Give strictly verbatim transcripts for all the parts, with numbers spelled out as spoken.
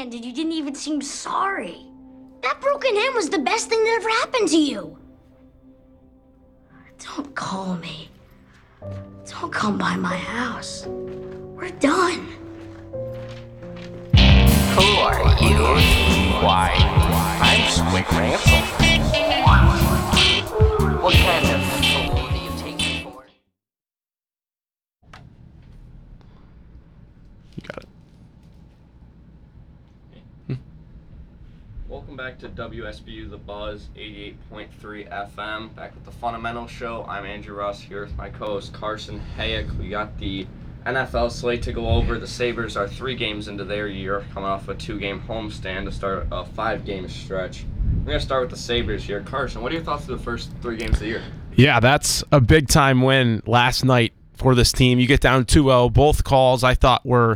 hand and you didn't even seem sorry. That broken hand was the best thing that ever happened to you. Don't call me. Don't come by my house. We're done. Who are you? Why, I'm Squid Ransom. What kind of fool do you take me for? You got it. Hmm. Welcome back to W S B U The Buzz, eighty-eight point three F M. Back with the Fundamental Show. I'm Andrew Russ here with my co-host Carson Hayek. We got the N F L slate to go over. The Sabres are three games into their year, coming off a two-game homestand to start a five-game stretch. We're going to start with the Sabres here. Carson, what are your thoughts of the first three games of the year? Yeah, that's a big-time win last night for this team. You get down two oh. Both calls I thought were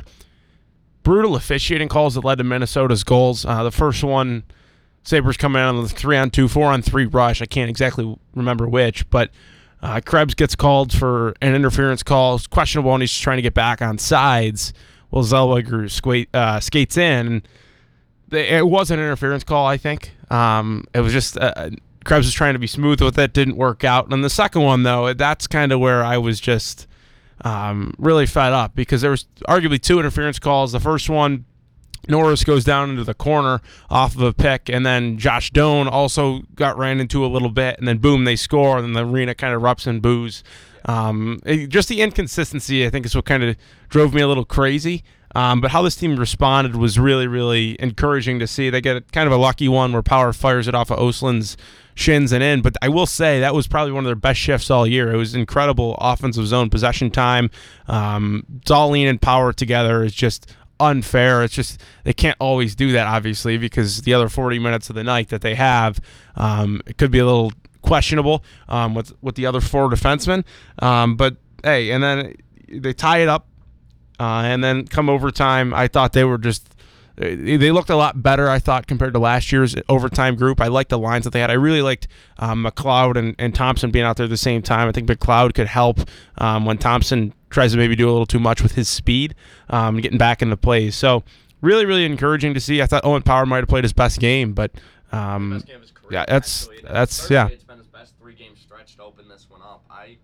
brutal officiating calls that led to Minnesota's goals. Uh, the first one, Sabres coming in on the three-on-two, four-on-three rush. I can't exactly remember which, but uh, Krebs gets called for an interference call. It's questionable, and he's just trying to get back on sides. Well, Zellweger squ- uh, skates in, and they, it was an interference call, I think. Um, it was just uh, Krebs was trying to be smooth with it, didn't work out. And the second one, though, that's kind of where I was just um, really fed up because there was arguably two interference calls. The first one, Norris goes down into the corner off of a pick, and then Josh Doan also got ran into a little bit, and then boom, they score, and then the arena kind of erupts in boos. Um, it, just the inconsistency, I think, is what kind of drove me a little crazy. Um, but how this team responded was really, really encouraging to see. They get kind of a lucky one where Power fires it off of Oslin's shins and in. But I will say that was probably one of their best shifts all year. It was incredible offensive zone possession time. Um, Dahlin and Power together is just unfair. It's just they can't always do that, obviously, because the other forty minutes of the night that they have, um, it could be a little questionable um, with with the other four defensemen. Um, but hey, and then they tie it up. Uh, and then come overtime, I thought they were just – they looked a lot better, I thought, compared to last year's overtime group. I liked the lines that they had. I really liked um, McLeod and, and Thompson being out there at the same time. I think McLeod could help um, when Thompson tries to maybe do a little too much with his speed um, and getting back into plays. So really, really encouraging to see. I thought Owen Power might have played his best game, but um, best game of his career, yeah, that's actually. that's yeah. It's been his best three-game stretch to open this one up. I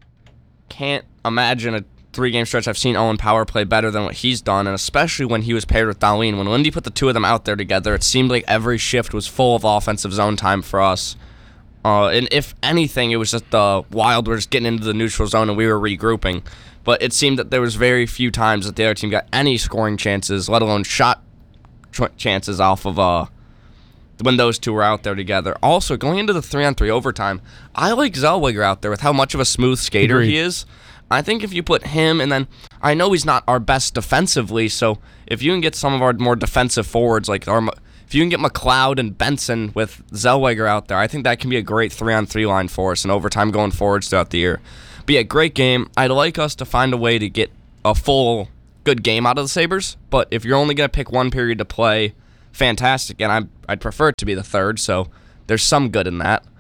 can't imagine a three-game stretch I've seen Owen Power play better than what he's done, and especially when he was paired with Dahlin. When Lindy put the two of them out there together, it seemed like every shift was full of offensive zone time for us. Uh, and if anything, it was just the Wild were just getting into the neutral zone and we were regrouping. But it seemed that there was very few times that the other team got any scoring chances, let alone shot ch- chances off of uh, when those two were out there together. Also, going into the three-on-three overtime, I like Zellweger out there with how much of a smooth skater Agreed. he is. I think if you put him, and then I know he's not our best defensively, so if you can get some of our more defensive forwards, like our, if you can get McLeod and Benson with Zellweger out there, I think that can be a great three-on-three line for us in overtime going forwards throughout the year. But yeah, great game. I'd like us to find a way to get a full good game out of the Sabres, but if you're only going to pick one period to play, fantastic, and I'm, I'd prefer it to be the third, so there's some good in that.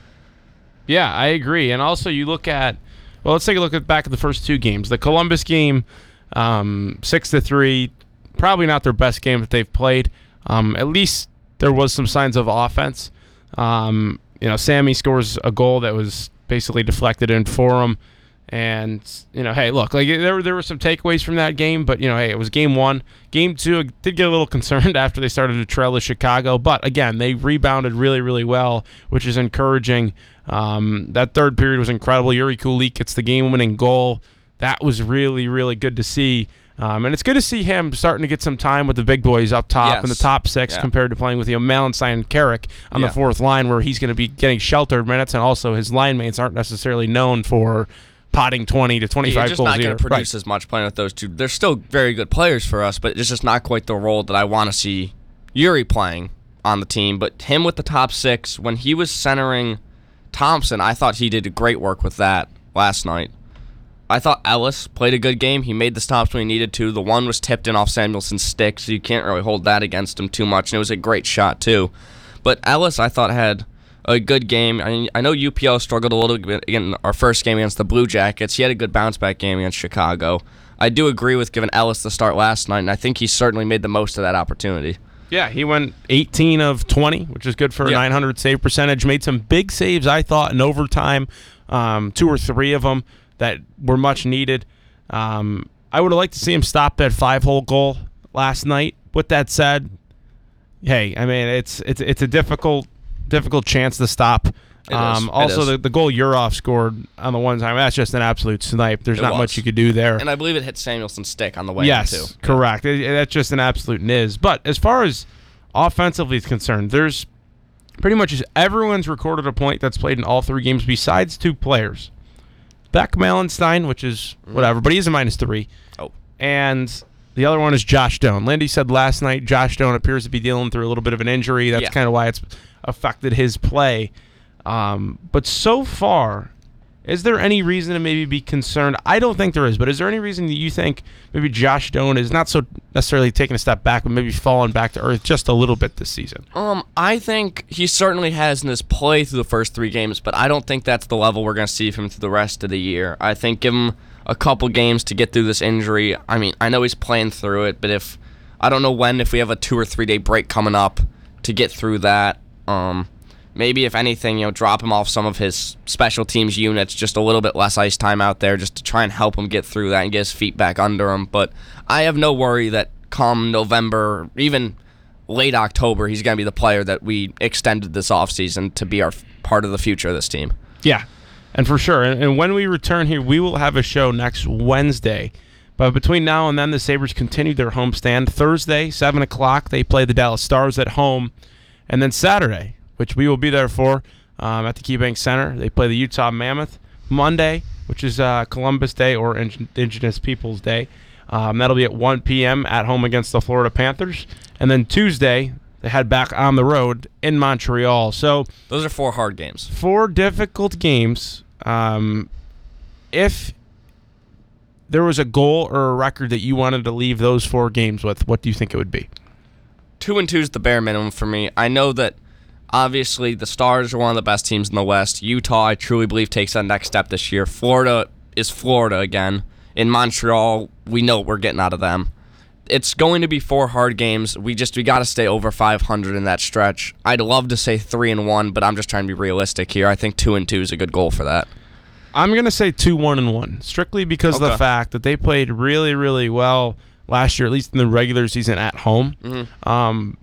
Yeah, I agree. And also you look at, well, let's take a look at back at the first two games. The Columbus game, um, six to three, probably not their best game that they've played. Um, at least there was some signs of offense. Um, you know, Sammy scores a goal that was basically deflected in for him. And, you know, hey, look, like there, there were some takeaways from that game, but, you know, hey, it was game one. Game two, I did get a little concerned after they started to trail to Chicago. But, again, they rebounded really, really well, which is encouraging. Um, that third period was incredible. Yuri Kulik gets the game-winning goal. That was really, really good to see. Um, and it's good to see him starting to get some time with the big boys up top Yes. in the top six Yeah. compared to playing with, you know, Malenstein and Carrick on Yeah. the fourth line where he's going to be getting sheltered minutes, and also his line mates aren't necessarily known for potting twenty to twenty-five You're just goals not a year. going to produce Right. as much playing with those two. They're still very good players for us, but it's just not quite the role that I want to see Yuri playing on the team. But him with the top six, when he was centering Thompson, I thought he did great work with that last night. I thought Ellis played a good game. He made the stops when he needed to. The one was tipped in off Samuelson's stick, so you can't really hold that against him too much, and it was a great shot too. But Ellis, I thought, had a good game. I mean, I know U P L struggled a little bit in our first game against the Blue Jackets. He had a good bounce-back game against Chicago. I do agree with giving Ellis the start last night, and I think he certainly made the most of that opportunity. Yeah, he went eighteen of twenty, which is good for a Yeah. nine hundred save percentage. Made some big saves, I thought, in overtime, um, two or three of them that were much needed. Um, I would have liked to see him stop that five-hole goal last night. With that said, hey, I mean, it's it's it's a difficult difficult chance to stop. It Um, is. It also, is. the, the goal Urov scored on the one time, that's just an absolute snipe. There's It not was. much you could do there. And I believe it hit Samuelson's stick on the way Yes, in, too. correct. It- it- that's just an absolute niz. But as far as offensively is concerned, there's pretty much just everyone's recorded a point that's played in all three games besides two players. Beck Malenstein, which is whatever, but he's a minus three. Oh. And the other one is Josh Doan. Lindy said last night Josh Doan appears to be dealing through a little bit of an injury. That's Yeah. kind of why it's affected his play. Um, but so far, is there any reason to maybe be concerned? I don't think there is, but is there any reason that you think maybe Josh Doan is not so necessarily taking a step back, but maybe falling back to earth just a little bit this season? Um, I think he certainly has in his play through the first three games, but I don't think that's the level we're going to see from him through the rest of the year. I think give him a couple games to get through this injury. I mean, I know he's playing through it, but if I don't know when, if we have a two or three day break coming up to get through that, um, maybe if anything, you know, drop him off some of his special teams units, just a little bit less ice time out there, just to try and help him get through that and get his feet back under him. But I have no worry that come November, even late October, he's going to be the player that we extended this offseason to be our part of the future of this team. Yeah, and for sure. And, and when we return here, we will have a show next Wednesday. But between now and then, the Sabres continue their homestand. Thursday, seven o'clock, they play the Dallas Stars at home. And then Saturday, which we will be there for um, at the KeyBank Center, they play the Utah Mammoth. Monday, which is uh, Columbus Day or Indigenous Peoples Day, um, that'll be at one p.m. at home against the Florida Panthers. And then Tuesday, they head back on the road in Montreal. So Those are four hard games. four difficult games. Um, if there was a goal or a record that you wanted to leave those four games with, what do you think it would be? Two and two is the bare minimum for me. I know that obviously the Stars are one of the best teams in the West. Utah, I truly believe, takes that next step this year. Florida is Florida again. In Montreal, we know what we're getting out of them. It's going to be four hard games. We just we got to stay over five hundred in that stretch. I'd love to say three and one, but I'm just trying to be realistic here. I think two and two is a good goal for that. I'm going to say two, one, and one, strictly because of the Okay. fact that they played really, really well last year, at least in the regular season at home. Mm-hmm. Um,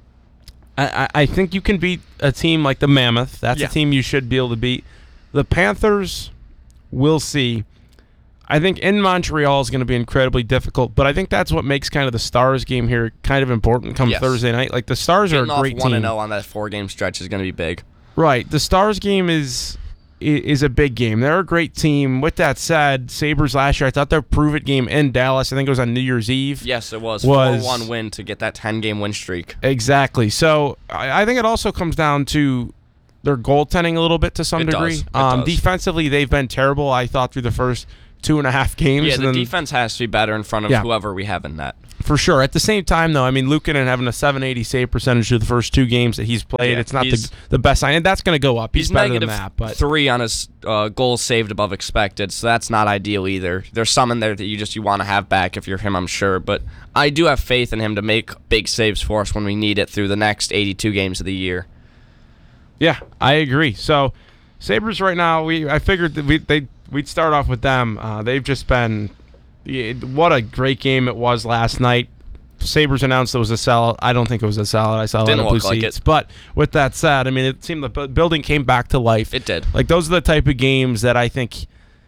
I, I I think you can beat a team like the Mammoth. That's Yeah. a team you should be able to beat. The Panthers, we'll see. I think in Montreal is going to be incredibly difficult, but I think that's what makes kind of the Stars game here kind of important come Yes. Thursday night. Like the Stars are Getting a off great one and team. zero on that four game stretch is going to be big. Right. The Stars game is i- is a big game. They're a great team. With that said, Sabres last year, I thought their prove-it game in Dallas, I think it was on New Year's Eve. Yes, it was, Was- four one win to get that ten game win streak. Exactly. So I, I think it also comes down to their goaltending a little bit to some It does. degree. It Um, does. defensively, they've been terrible, I thought, through the first two and a half games. Yeah, and the then- defense has to be better in front of Yeah. whoever we have in net. For sure. At the same time, though, I mean, Luukkonen having a seven eighty save percentage through the first two games that he's played, Yeah, it's not the, he's- the best sign. And that's going to go up. He's, He's better negative than that. But three on his uh, goals saved above expected, so that's not ideal either. There's some in there that you just you want to have back if you're him, I'm sure. But I do have faith in him to make big saves for us when we need it through the next eighty-two games of the year. yeah, I agree. So Sabres right now, we I figured that we they we'd start off with them. Uh, they've just been yeah, what a great game it was last night. Sabres announced it was a sellout. I don't think it was a sellout. I saw a lot Didn't of blue look like seats. it. But with that said, I mean, it seemed the bu- building came back to life. It did. Like those are the type of games that I think.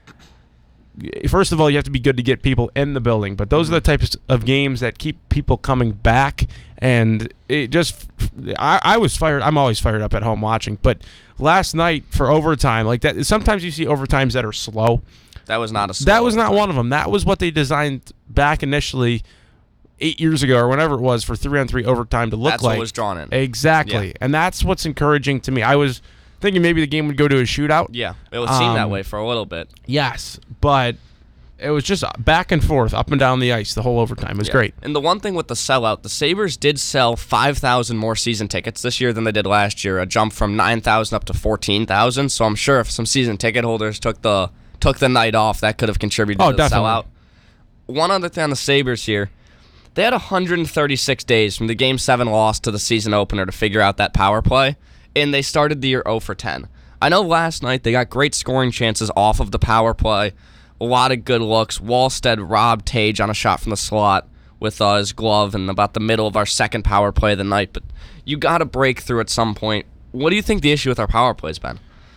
First of all, you have to be good to get people in the building, but those are the types of games that keep people coming back. And it just, I, I was fired. I'm always fired up at home watching, but last night for overtime, like that, sometimes you see overtimes that are slow. That was not a slow That was not overtime. one of them. That was what they designed back initially eight years ago or whenever it was for three on three overtime to look That's like. what was drawn in. Exactly. Yeah. And that's what's encouraging to me. I was thinking maybe the game would go to a shootout. Yeah, it would seem that Um, way for a little bit. Yes, but it was just back and forth, up and down the ice the whole overtime. It was Yeah. great. And the one thing with the sellout, the Sabres did sell five thousand more season tickets this year than they did last year, a jump from nine thousand up to fourteen thousand. So I'm sure if some season ticket holders took the took the night off, that could have contributed Oh, to the definitely. sellout. one other thing on the Sabres here. They had one hundred thirty-six days from the Game seven loss to the season opener to figure out that power play, and they started the year oh for ten. I know last night they got great scoring chances off of the power play, a lot of good looks. Wallstead robbed Tage on a shot from the slot with uh, his glove in about the middle of our second power play of the night, but you got to break through at some point. What do you think the issue with our power play has been?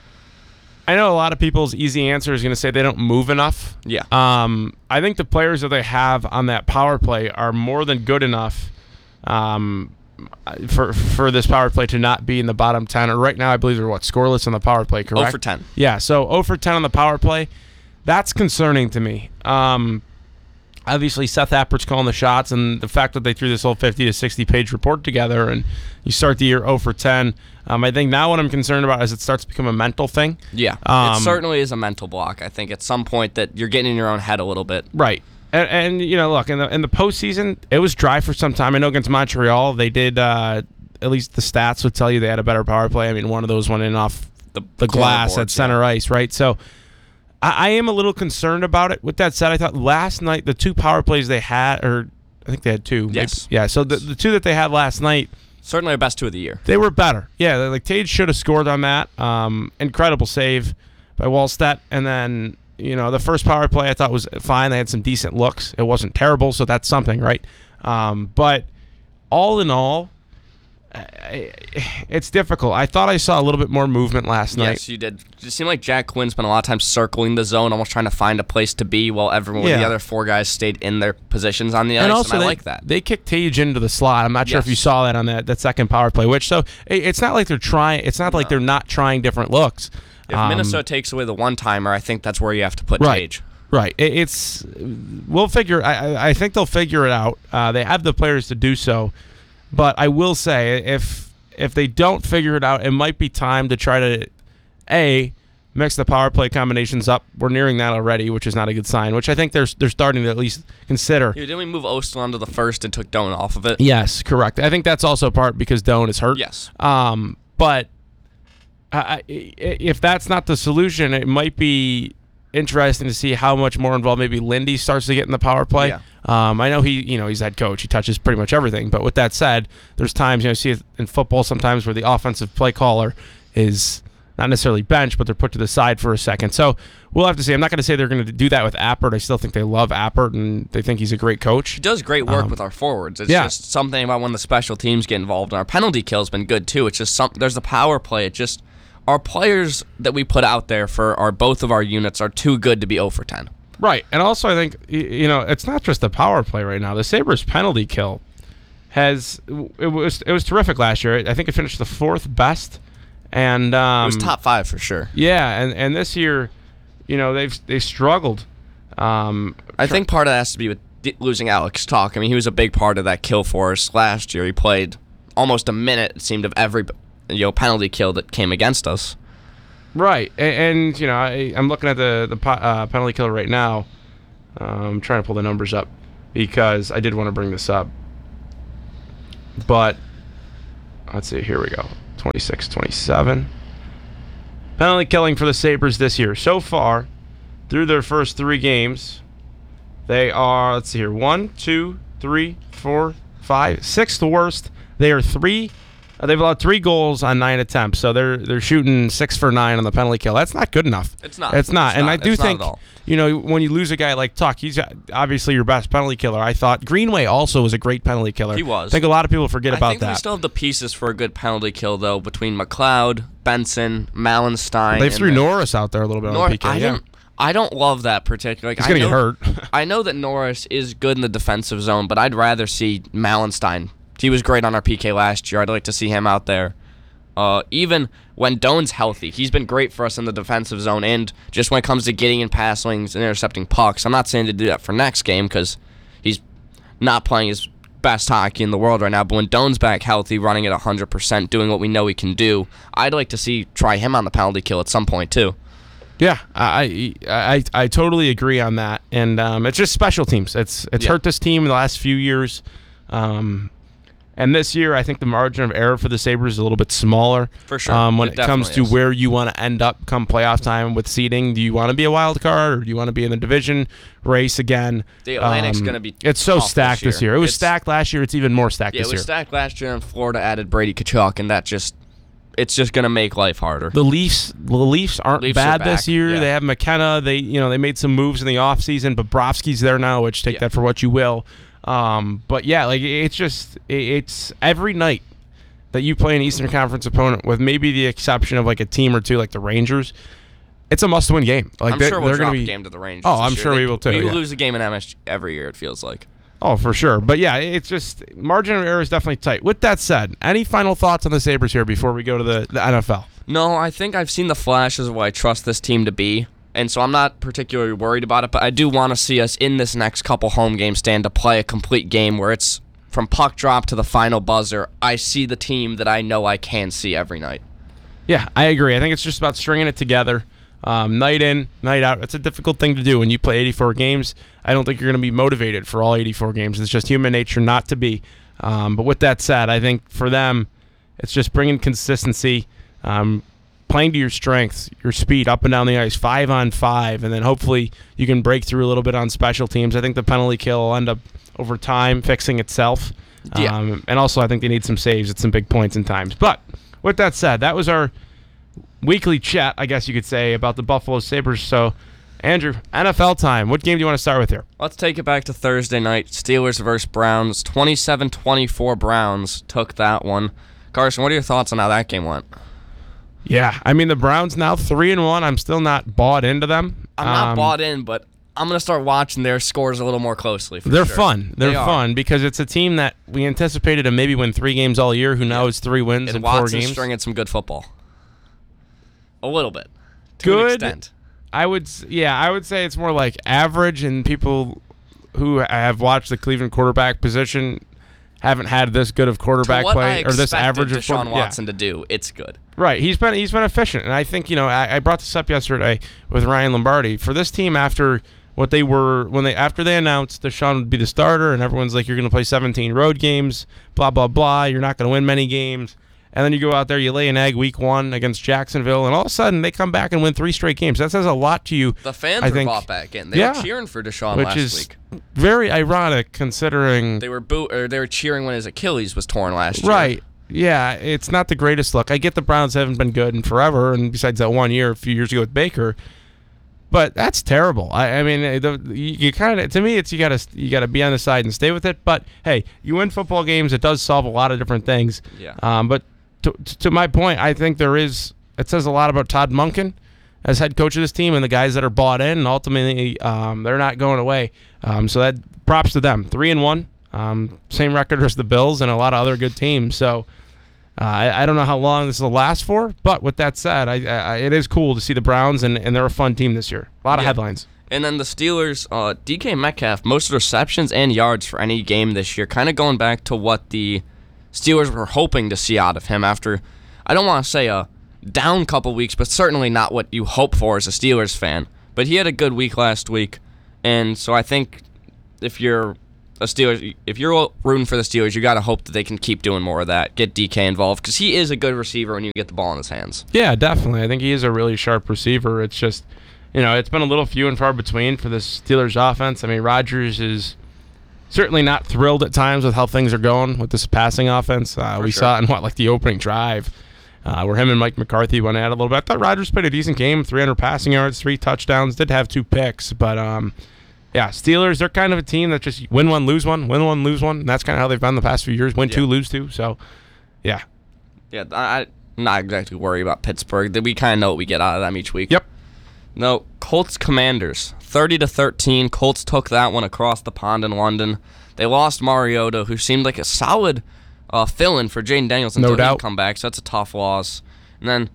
I know a lot of people's easy answer is going to say they don't move enough. Yeah. Um, I think the players that they have on that power play are more than good enough um, for for this power play to not be in the bottom ten. Or right now, I believe they're, what, scoreless on the power play, correct? oh for ten. Yeah, so oh for ten on the power play. That's concerning to me. Um, obviously, Seth Appert's calling the shots, and the fact that they threw this whole fifty to sixty page report together, and you start the year oh for ten. Um, I think now what I'm concerned about is it starts to become a mental thing. Yeah, Um, it certainly is a mental block. I think at some point that you're getting in your own head a little bit. Right. And, and you know, look, in the in the postseason, it was dry for some time. I know against Montreal, they did, uh, at least the stats would tell you they had a better power play. I mean, one of those went in off The, the glass cornerboards, at center yeah. ice, right? So I, I am a little concerned about it. With that said, I thought last night, the two power plays they had, or I think they had two. Yes. Maybe, yeah, so the, the two that they had last night, Certainly our best two of the year. they were better. Yeah, like Tage should have scored on that. Um, incredible save by Wallstedt. And then, you know, the first power play I thought was fine. They had some decent looks. It wasn't terrible, so that's something, right? Um, but all in all, I, it's difficult. I thought I saw a little bit more movement last night. Yes, you did. It seemed like Jack Quinn spent a lot of time circling the zone, almost trying to find a place to be while everyone, Yeah. the other four guys stayed in their positions on the ice, And and, also, I they, like that. they kicked Tage into the slot. I'm not sure if Yes. you saw that on that, that second power play. Which so it- it's not like they're trying. It's not like they're not trying different looks. If Um, Minnesota takes away the one-timer, I think that's where you have to put Right. Tage. Right. It, it's we'll figure. I, I I think they'll figure it out. Uh, they have the players to do so, but I will say if if they don't figure it out, it might be time to try to a mix the power play combinations up. We're nearing that already, which is not a good sign. Which I think they're they're starting to at least consider. Yeah, didn't we move Ostlund to the first and took Doan off of it? Yes, correct. I think that's also part because Doan is hurt. Yes. Um, but I, I- if that's not the solution, it might be interesting to see how much more involved maybe Lindy starts to get in the power play. Yeah. Um, I know he, you know, he's head coach. He touches pretty much everything. But with that said, there's times, you know, you see it in football sometimes where the offensive play caller is not necessarily benched, but they're put to the side for a second. So we'll have to see. I'm not going to say they're going to do that with Appert. I still think they love Appert and they think he's a great coach. He does great work Um, with our forwards. It's yeah. just something about when the special teams get involved. And our penalty kill has been good too. It's just some there's a power play. It just our players that we put out there for our both of our units are too good to be oh for ten. Right, and also I think y- you know it's not just the power play right now. The Sabres penalty kill has it was it was terrific last year. I think it finished the fourth best, and um, It was top five for sure. Yeah, and, and this year, you know they've they struggled. Um, I think part of that has to be with d- losing Alex Talk. I mean, he was a big part of that kill for us last year. He played almost a minute, it seemed, of every you know penalty kill that came against us. right, and, and you know I, I'm looking at the the po- uh, penalty kill right now. Um, I'm trying to pull the numbers up because I did want to bring this up, but let's see. Here we go. twenty-six twenty-seven. Penalty killing for the Sabres this year. So far, through their first three games, they are, let's see here, one, two, three, four, five, sixth worst. They are three, uh, they've allowed three goals on nine attempts, so they're they're shooting six for nine on the penalty kill. That's not good enough. It's not. It's not. It's and not. I do It's not think, at all. you know, when you lose a guy like Tuck, he's obviously your best penalty killer. I thought Greenway also was a great penalty killer. He was. I think a lot of people forget I about think that. we still have the pieces for a good penalty kill though between McLeod, Benson, Mallenstein. They and threw then- Norris out there a little bit Nor- on the P K. I yeah. don't. I don't love that particularly. Like, He's I going to get know- hurt. I know that Norris is good in the defensive zone, but I'd rather see Mallenstein. He was great on our P K last year. I'd like to see him out there. Uh, even when Doan's healthy, he's been great for us in the defensive zone. And just when it comes to getting in pass lanes and intercepting pucks, I'm not saying to do that for next game because he's not playing his best hockey in the world right now. But when Doan's back healthy, running at one hundred percent, doing what we know he can do, I'd like to see try him on the penalty kill at some point too. Yeah, I, I I I totally agree on that, and um, it's just special teams. It's it's Yeah. hurt this team in the last few years, um, And this year, I think the margin of error for the Sabres is a little bit smaller. For sure. Um, when it, It comes to definitely is. where you want to end up come playoff time with seeding, do you want to be a wild card or do you want to be in the division race again? The Atlantic's Um, going to be It's so tough this stacked this year. year. It was It's- stacked last year. It's even more stacked Yeah, it this was year. stacked last year, and Florida added Brady Kachuk, and that just it's just going to make life harder. The Leafs, the Leafs aren't Leafs are bad this back, year. yeah. They have McKenna. They, you know, they made some moves in the offseason. Bobrovsky's there now, which take Yeah. that for what you will. Um, but yeah, like it's just it- it's every night that you play an Eastern Conference opponent, with maybe the exception of like a team or two, like the Rangers. It's a must-win game. Like I'm they, sure we'll they're drop going to a be. game to the Rangers. Oh, this I'm year. sure They- we will too, We yeah. lose a game in M S G every year, it feels like. Oh, for sure. But yeah, it's just margin of error is definitely tight. With that said, any final thoughts on the Sabres here before we go to the, the N F L? No, I think I've seen the flashes of what I trust this team to be, and so I'm not particularly worried about it, but I do want to see us in this next couple home game stand to play a complete game where it's from puck drop to the final buzzer. I see the team that I know I can see every night. Yeah, I agree. I think it's just about stringing it together, um, night in, night out. It's a difficult thing to do when you play eighty-four games. I don't think you're going to be motivated for all eighty-four games. It's just human nature not to be. Um, but with that said, I think for them, it's just bringing consistency, um, playing to your strengths, your speed up and down the ice, five on five, and then hopefully you can break through a little bit on special teams. I think the penalty kill will end up over time fixing itself. Yeah. Um, and also I think they need some saves at some big points in times. But with that said, that was our weekly chat, I guess you could say, about the Buffalo Sabres. So, Andrew, N F L time. What game do you want to start with here? Let's take it back to Thursday night. Steelers versus Browns. twenty-seven twenty-four Browns took that one. Carson, what are your thoughts on how that game went? Yeah, I mean the Browns now three and one. I'm still not bought into them. I'm not Um, bought in, but I'm going to start watching their scores a little more closely. For They're sure. fun. They're They are. fun because it's a team that we anticipated to maybe win three games all year. Who now is three wins And in four Watson's games. stringing some good football. A little bit. To an Good. extent. I would, s- yeah, I would say it's more like average, and people who have watched the Cleveland quarterback position haven't had this good of To quarterback what play I or this expected average of Deshaun quarter- yeah. Watson to do, it's good. Right, he's been he's been efficient, and I think you know I, I brought this up yesterday with Ryan Lombardi for this team after what they were when they after they announced Deshaun would be the starter, and everyone's like you're going to play seventeen road games, blah blah blah, you're not going to win many games, and then you go out there you lay an egg week one against Jacksonville, and all of a sudden they come back and win three straight games. That says a lot to you. The fans I were think, bought back in. They yeah, were cheering for Deshaun which last is week. very ironic considering. They were boo- or they were cheering when his Achilles was torn last year. Right. Yeah, it's not the greatest look. I get the Browns haven't been good in forever, and besides that one year a few years ago with Baker, but that's terrible. I, I mean, the, you, you kind of to me, it's you gotta you gotta be on the side and stay with it. But hey, you win football games. It does solve a lot of different things. Yeah. Um, but to, to my point, I think there is. It says a lot about Todd Monken as head coach of this team and the guys that are bought in. And ultimately, um, they're not going away. Um, so that props to them. Three and one. Um, same record as the Bills and a lot of other good teams. So uh, I, I don't know how long this will last for, but with that said, I, I, it is cool to see the Browns, and, and they're a fun team this year. A lot of Yeah. headlines. And then the Steelers, uh, D K Metcalf, most receptions and yards for any game this year, kind of going back to what the Steelers were hoping to see out of him after, I don't want to say a down couple weeks, but certainly not what you hope for as a Steelers fan. But he had a good week last week, and so I think if you're a Steelers, if you're rooting for the Steelers, you got to hope that they can keep doing more of that, get D K involved, because he is a good receiver when you get the ball in his hands. Yeah, definitely. I think he is a really sharp receiver. It's just, you know, it's been a little few and far between for the Steelers offense. I mean, Rodgers is certainly not thrilled at times with how things are going with this passing offense. Uh, we sure. saw it in what, like the opening drive, uh, where him and Mike McCarthy went at it a little bit. I thought Rodgers played a decent game, three hundred passing yards, three touchdowns, did have two picks, but um, yeah, Steelers, they're kind of a team that just win one, lose one, win one, lose one. And that's kind of how they've been the past few years. Win two, Yeah. lose two. So, yeah. Yeah, I, I'm not exactly worried about Pittsburgh. We kind of know what we get out of them each week. Yep. No, Colts Commanders, thirty to thirteen. Colts took that one across the pond in London. They lost Mariota, who seemed like a solid uh, fill-in for Jaden Daniels until No doubt. he come back, so that's a tough loss. And then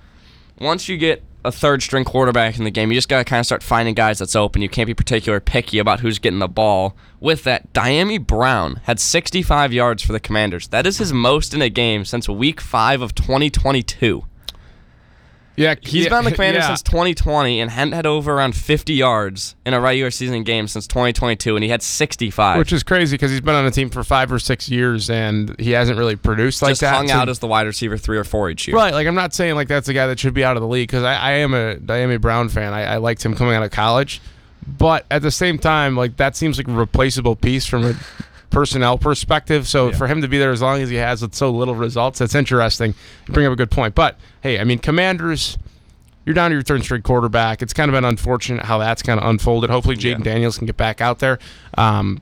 once you get a third-string quarterback in the game, you just got to kind of start finding guys that's open. You can't be particularly picky about who's getting the ball. With that, Diami Brown had sixty-five yards for the Commanders. That is his most in a game since week five of twenty twenty-two. Yeah, He's yeah, been on the Commanders yeah. since twenty twenty and hadn't had over around fifty yards in a regular season game since twenty twenty-two, and he had sixty-five. Which is crazy because he's been on the team for five or six years and he hasn't really produced like Just that. hung So- out as the wide receiver three or four each year. Right, like I'm not saying like that's a guy that should be out of the league because I, I am a I am a Brown fan. I, I liked him coming out of college, but at the same time, like that seems like a replaceable piece from a personnel perspective. So Yeah. for him to be there as long as he has with so little results, that's interesting. You bring up a good point. But hey, I mean, Commanders, you're down to your third straight quarterback. It's kind of been unfortunate how that's kind of unfolded. Hopefully, Jaden Yeah. Daniels can get back out there um,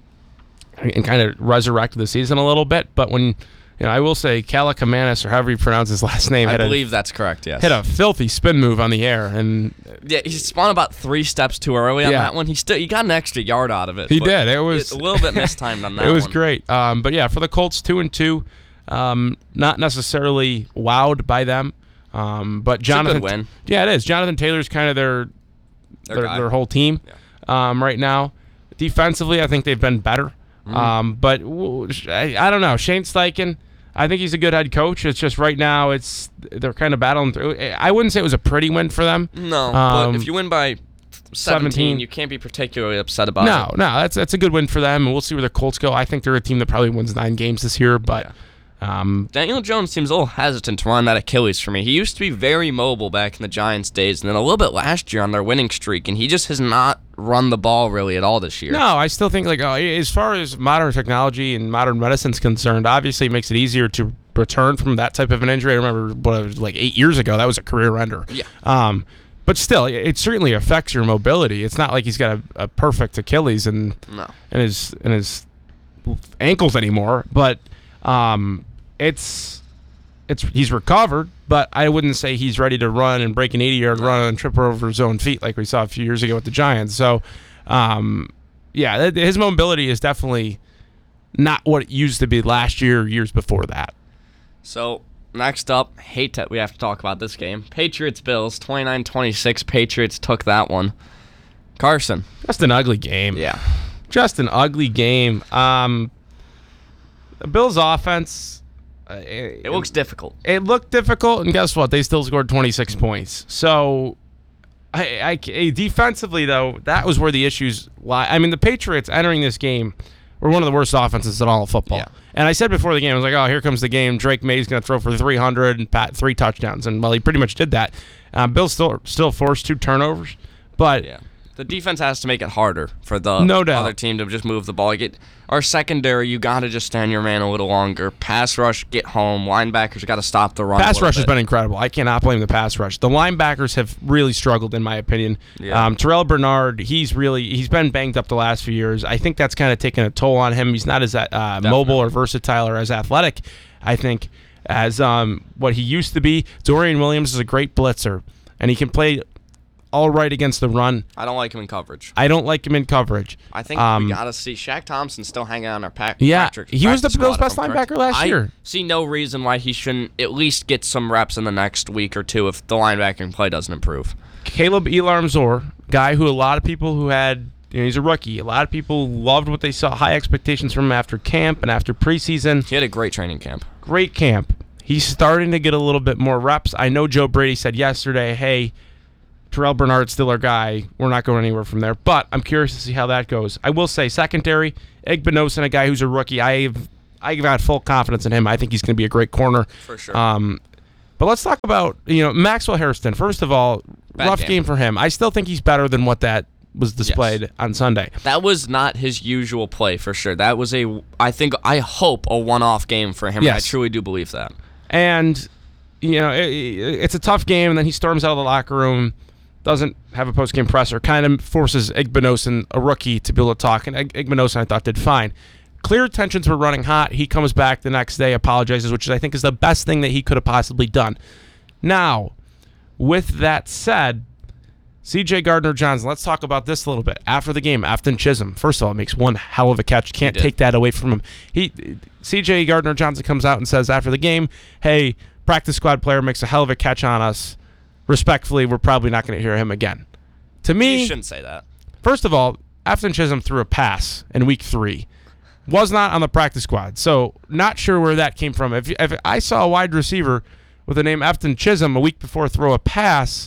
and kind of resurrect the season a little bit. But when you know, I will say, Kalakamanis, or however you pronounce his last name, I had a believe that's correct, yes. hit a filthy spin move on the air, and Yeah, he spun about three steps too early on Yeah. that one. He still he got an extra yard out of it. he but did. It was a little bit mistimed on that it was one. great. Um, but yeah, for the Colts, two and two, um, not necessarily wowed by them. Um, but Jonathan, good win. yeah, it is. Jonathan Taylor's kind of their Their their, guy. their whole team um, right now. Defensively, I think they've been better. Mm-hmm. Um, but w- I, I don't know. Shane Steichen, I think he's a good head coach. It's just right now, it's they're kind of battling through. I wouldn't say it was a pretty win for them. No, Um, but if you win by seventeen, seventeen. you can't be particularly upset about No, it. no, that's that's a good win for them, and we'll see where the Colts go. I think they're a team that probably wins nine games this year, but um, Daniel Jones seems a little hesitant to run that Achilles for me. He used to be very mobile back in the Giants days, and then a little bit last year on their winning streak, and he just has not run the ball really at all this year. no, I still think like oh, as far as modern technology and modern medicine's concerned, obviously it makes it easier to return from that type of an injury. I remember what it was like eight years ago, that was a career ender. Yeah. Um, but still, it it certainly affects your mobility. It's not like he's got a, a perfect Achilles and No. and his and his ankles anymore, but um, it's it's he's recovered, but I wouldn't say he's ready to run and break an eighty-yard run and trip over his own feet like we saw a few years ago with the Giants. So, um, yeah, th- his mobility is definitely not what it used to be last year or years before that. So, next up, hate that we have to talk about this game. Patriots-Bills, twenty-nine twenty-six. Patriots took that one. Carson. Just an ugly game. Yeah. Just an ugly game. Um, the Bills' offense, uh, it, It looks difficult. it looked difficult, and guess what? They still scored twenty-six points. So, I, I, eh, defensively, though, that was where the issues lie. I mean, the Patriots entering this game were one of the worst offenses in all of football. Yeah. And I said before the game, I was like, oh, here comes the game. Drake May's going to throw for three hundred and pat three touchdowns. And, well, he pretty much did that. Um, Bill still still forced two turnovers. But Yeah. The defense has to make it harder for the No doubt. other team to just move the ball. Get our secondary, you got to just stand your man a little longer. Pass rush, get home. Linebackers got to stop the run. a pass little rush has bit. been incredible. I cannot blame the pass rush. The linebackers have really struggled, in my opinion. Yeah. Um, Terrell Bernard, he's really he's been banged up the last few years. I think that's kind of taken a toll on him. He's not as uh, mobile or versatile or as athletic, I think, as um, what he used to be. Dorian Williams is a great blitzer, and he can play all right against the run. I don't like him in coverage. I don't like him in coverage. I think Um, we got to see Shaq Thompson still hanging on our pack. Yeah, practice- he was the practice Bills' squad, best if I'm correct. linebacker last I year. see no reason why he shouldn't at least get some reps in the next week or two if the linebacking play doesn't improve. Caleb Elarmzor, guy who a lot of people who had, you know, he's a rookie. A lot of people loved what they saw, high expectations from him after camp and after preseason. He had a great training camp. Great camp. He's starting to get a little bit more reps. I know Joe Brady said yesterday, hey, Terrell Bernard's still our guy. We're not going anywhere from there. But I'm curious to see how that goes. I will say, secondary, Igbinosin, a guy who's a rookie. I've I've got full confidence in him. I think he's going to be a great corner. For sure. Um, but let's talk about, you know, Maxwell Hairston. First of all, Bad rough game. game for him. I still think he's better than what that was displayed on Sunday. That was not his usual play for sure. That was a, I think, I hope a one-off game for him. Yes. I truly do believe that. And, you know, it, it's a tough game, and then he storms out of the locker room, doesn't have a post-game presser, kind of forces Igbinosin, a rookie, to be able to talk. And Ig- Igbinosin, I thought, did fine. Clear tensions were running hot. He comes back the next day, apologizes, which I think is the best thing that he could have possibly done. Now, with that said, C J Gardner-Johnson, let's talk about this a little bit. After the game, Afton Chisholm, first of all, makes one hell of a catch. Can't did. take that away from him. He, C J Gardner-Johnson comes out and says after the game, hey, practice squad player makes a hell of a catch on us. Respectfully, we're probably not going to hear him again. To me, You shouldn't say that. first of all, Afton Chisholm threw a pass in week three. Was not on the practice squad. So not sure where that came from. If, if I saw a wide receiver with the name Efton Chisholm a week before throw a pass,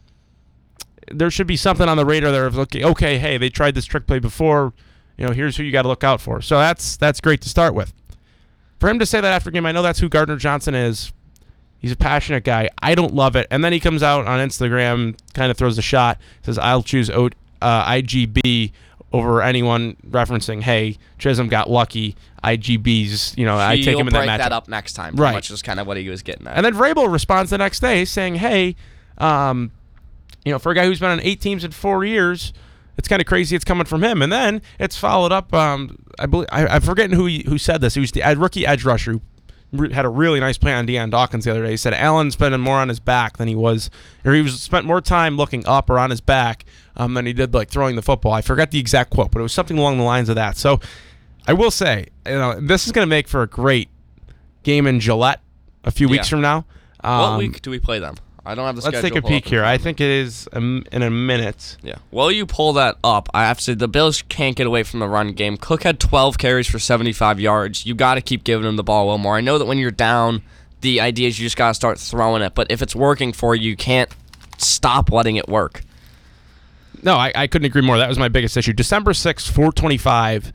there should be something on the radar there of, okay, okay, hey, they tried this trick play before. You know, here's who you got to look out for. So that's that's great to start with. For him to say that after game, I know that's who Gardner Johnson is. He's a passionate guy. I don't love it. And then he comes out on Instagram, kind of throws a shot, says, I'll choose o- uh, I G B over anyone, referencing, hey, Chisholm got lucky. I G B's, you know, I take him in that break matchup. that up next time, right. Which is kind of what he was getting at. And then Vrabel responds the next day saying, hey, um, you know, for a guy who's been on eight teams in four years, it's kind of crazy it's coming from him. And then it's followed up, um, I believe, I, I'm forgetting who he, who said this. He was the rookie edge rusher who re- had a really nice play on Deion Dawkins the other day. He said Allen's spending more on his back than he was, or he was spent more time looking up or on his back um, than he did like throwing the football. I forgot the exact quote, but it was something along the lines of that. So I will say, you know, this is going to make for a great game in Gillette a few weeks Yeah. from now. Um, what week do we play them? I don't have the Let's schedule. take a pulled peek up in here. front I of me. think it is um, in a minute. Yeah. While you pull that up, I have to say the Bills can't get away from the run game. Cook had twelve carries for seventy-five yards. You got to keep giving him the ball a little more. I know that when you're down, the idea is you just got to start throwing it. But if it's working for you, you can't stop letting it work. No, I, I couldn't agree more. That was my biggest issue. December sixth, four twenty-five.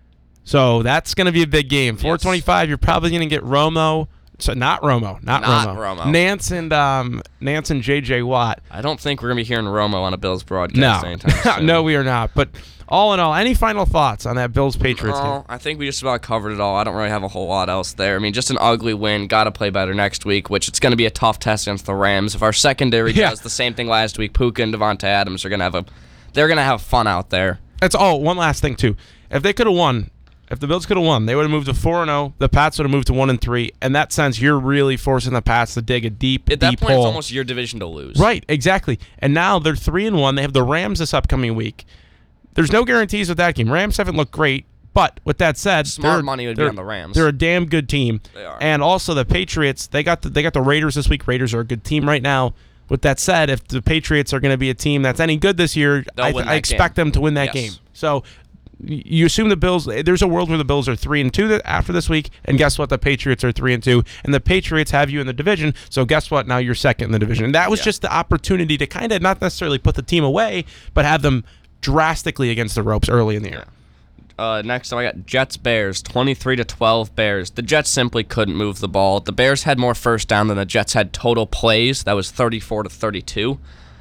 So that's going to be a big game. four twenty-five, you're probably going to get Romo. So not Romo. Not, Not Romo. Romo. Nance and, um, Nance and J J. Watt. I don't think we're going to be hearing Romo on a Bills broadcast No. anytime soon. No, we are not. But all in all, any final thoughts on that Bills-Patriots game? No, I think we just about covered it all. I don't really have a whole lot else there. I mean, just an ugly win. Got to play better next week, which it's going to be a tough test against the Rams. If our secondary Yeah. does the same thing last week, Puka and Devontae Adams are going to have a, they're going to have fun out there. That's all. One last thing, too. If they could have won, if the Bills could have won, they would have moved to four and oh. The Pats would have moved to one and three. In that sense, you're really forcing the Pats to dig a deep, At that deep point, hole. it's almost your division to lose. Right, exactly. And now they're three and one. They have the Rams this upcoming week. There's no guarantees with that game. Rams haven't looked great, but with that said, Smart they're- money would be they're- on the Rams. They're a damn good team. They are. And also the Patriots. They got the, they got the Raiders this week. Raiders are a good team right now. With that said, if the Patriots are going to be a team that's any good this year, They'll I, win I that expect game. them to win that Yes. game. So y- you assume the Bills. There's a world where the Bills are three and two th- after this week, and guess what? The Patriots are three and two, and the Patriots have you in the division. So guess what? Now you're second in the division, and that was Yeah. just the opportunity to kind of not necessarily put the team away, but have them drastically against the ropes early in the year. Uh, next up, I got Jets Bears, twenty-three to twelve Bears. The Jets simply couldn't move the ball. The Bears had more first down than the Jets had total plays. That was thirty-four to thirty-two.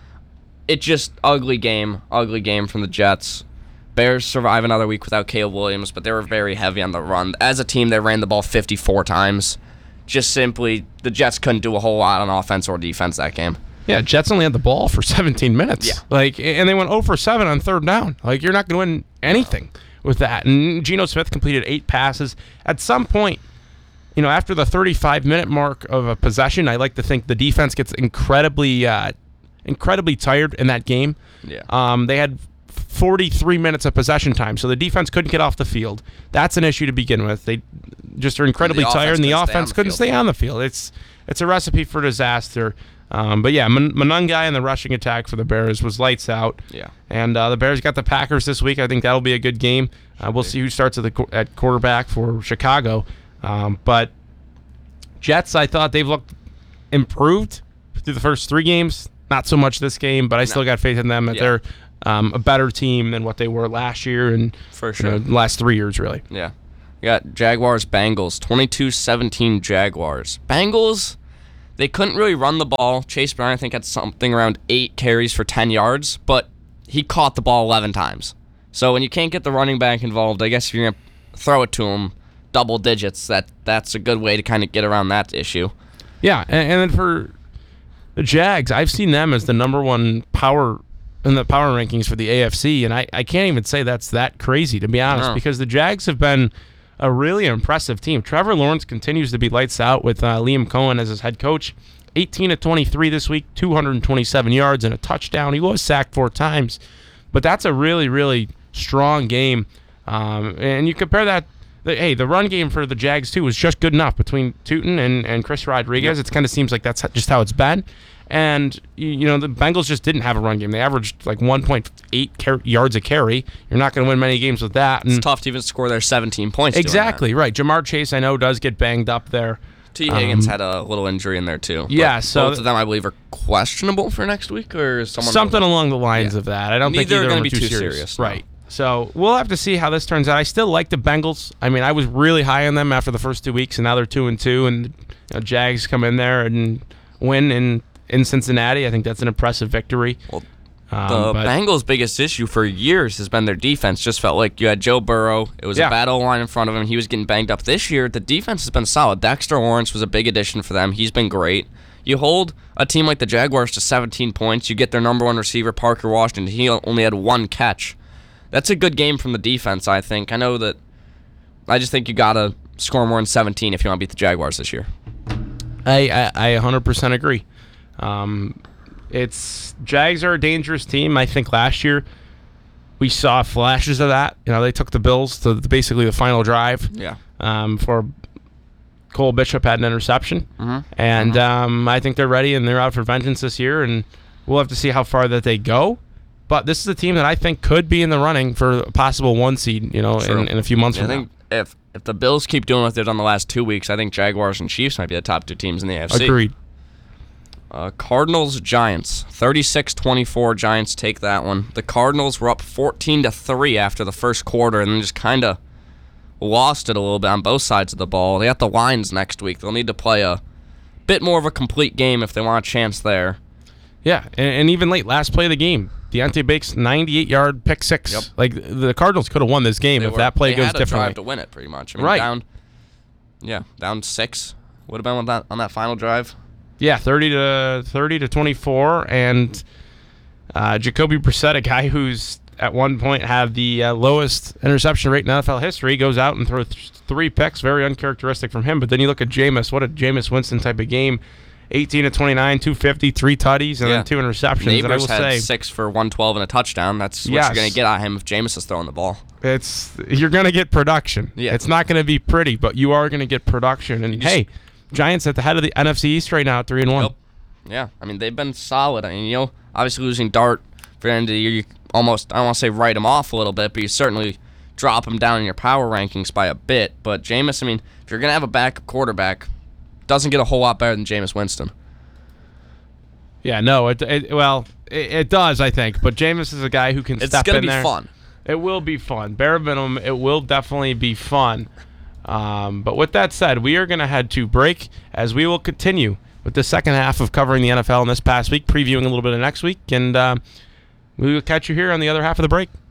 It just ugly game, ugly game from the Jets. Bears survive another week without Caleb Williams, but they were very heavy on the run. As a team, they ran the ball fifty-four times. Just simply, the Jets couldn't do a whole lot on offense or defense that game. Yeah, Jets only had the ball for seventeen minutes. Yeah. Like, and they went zero for seven on third down. Like, you're not going to win anything with that. And Geno Smith completed eight passes. At some point, you know, after the thirty-five minute mark of a possession, I like to think the defense gets incredibly, uh, incredibly tired in that game. Yeah. Um, they had forty-three minutes of possession time, so the defense couldn't get off the field. That's an issue to begin with. They just are incredibly The tired, and the offense couldn't stay on offense the couldn't field. stay on the field. It's it's a recipe for disaster. Um, but yeah, Man- Monangai and the rushing attack for the Bears was lights out. Yeah. And uh, the Bears got the Packers this week. I think that'll be a good game. Uh, we'll see who starts at the qu- at quarterback for Chicago. Um, but Jets, I thought they've looked improved through the first three games. Not so much this game, but I still got faith in them that Yeah. they're um, a better team than what they were last year and For you sure. know, the last three years, really. Yeah. You got Jaguars Bengals, twenty-two seventeen Jaguars. Bengals, they couldn't really run the ball. Chase Brown, I think, had something around eight carries for ten yards, but he caught the ball eleven times. So when you can't get the running back involved, I guess if you're going to throw it to him double digits, that that's a good way to kind of get around that issue. Yeah, and, and then for the Jags, I've seen them as the number one power in the power rankings for the A F C, and I, I can't even say that's that crazy, to be honest, No. because the Jags have been a really impressive team. Trevor Lawrence continues to be lights out with uh, Liam Cohen as his head coach. eighteen of twenty-three this week, two hundred twenty-seven yards and a touchdown. He was sacked four times, but that's a really, really strong game. Um, and you compare that, the, hey, the run game for the Jags, too, was just good enough between Tootin and, and Chris Rodriguez. It kind of seems like that's just how it's been. And, you, you know, the Bengals just didn't have a run game. They averaged like one point eight car- yards a carry. You're not going to win many games with that. And It's tough to even score their seventeen points. doing that. exactly, right. Jamar Chase, I know, does get banged up there. T. Higgins Um, had a little injury in there too. Yeah, But so both of them I believe are questionable for next week, or is someone something along the lines Yeah. of that. I don't think Neither either are of gonna them be are too serious. serious, no. Right. So we'll have to see how this turns out. I still like the Bengals. I mean, I was really high on them after the first two weeks, and now they're two and two, and you know, Jags come in there and win in in Cincinnati. I think that's an impressive victory. Well, Um, The but- Bengals' biggest issue for years has been their defense. Just felt like you had Joe Burrow. It was Yeah. a bad O-line in front of him. He was getting banged up. This year, the defense has been solid. Dexter Lawrence was a big addition for them. He's been great. You hold a team like the Jaguars to seventeen points. You get their number one receiver, Parker Washington. He only had one catch. That's a good game from the defense, I think. I know that. I just think you got to score more than seventeen if you want to beat the Jaguars this year. I, I, I one hundred percent agree. Um, it's Jags are a dangerous team. I think last year we saw flashes of that. You know, they took the Bills to the, basically the final drive. Yeah. Um, for Cole Bishop had an interception, Mhm. and um, I think they're ready and they're out for vengeance this year. And we'll have to see how far that they go. But this is a team that I think could be in the running for a possible one seed. You know, True. in, in a few months I from think if if the Bills keep doing what they've done the last two weeks, I think Jaguars and Chiefs might be the top two teams in the A F now. C. Agreed. Uh, Cardinals Giants thirty-six twenty-four. Giants take that one. The Cardinals were up fourteen to three after the first quarter and then just kind of lost it a little bit on both sides of the ball. They got the Lions next week. They'll need to play a bit more of a complete game if they want a chance there. Yeah, and, and even late, last play of the game, Deontay Bates ninety-eight yard pick six. Yep. Like the Cardinals could have won this game They if were- that play they goes had a differently. drive to win it, pretty much. I mean, Right. Down, yeah, down six would have been on that on that final drive. Yeah, thirty to thirty to twenty-four, and uh, Jacoby Brissett, a guy who's at one point had the uh, lowest interception rate in N F L history, goes out and throws th- three picks, very uncharacteristic from him. But then you look at Jameis, what a Jameis Winston type of game, eighteen to twenty-nine, two fifty, three tutties, and Yeah. then two interceptions. Neighbors and I will had say, six for one twelve and a touchdown. That's what Yes. you're going to get at him if Jameis is throwing the ball. it's you're going to get production. Yeah. It's not going to be pretty, but you are going to get production. And just- hey, Giants at the head of the N F C East right now at three and one. Yep. Yeah, I mean, they've been solid. I mean, you know, obviously losing Dart for the end of the year, you almost, I don't want to say write him off a little bit, but you certainly drop him down in your power rankings by a bit. But Jameis, I mean, if you're going to have a backup quarterback, doesn't get a whole lot better than Jameis Winston. Yeah, no, it, it well, it, it does, I think. But Jameis is a guy who can It's step going to in be there. fun. It will be fun. Bare minimum, it will definitely be fun. Um, but with that said, we are going to head to break as we will continue with the second half of covering the N F L in this past week, previewing a little bit of next week, and uh, we will catch you here on the other half of the break.